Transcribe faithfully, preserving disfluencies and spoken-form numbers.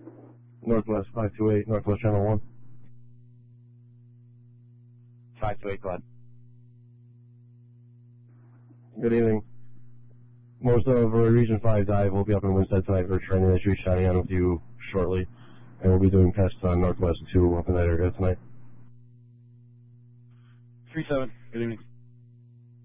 Northwest five two eight, Northwest Channel one. five two eight, go ahead. Good evening. Most of our Region five dive will be up in Winstead tonight for training that should be chatting on with you shortly. And we'll be doing tests on Northwest two up in that area tonight. three seven, good evening.